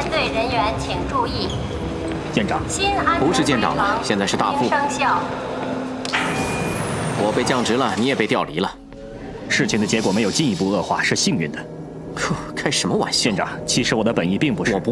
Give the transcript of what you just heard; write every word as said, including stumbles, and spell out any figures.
舰队人员请注意， 舰长， 新安不是舰长了，现在是大副。 生效。 我被降职了，你也被调离了。 事情的结果没有进一步恶化是幸运的。 呵，开什么玩笑？ 舰长，其实我的本意并不是。 我不。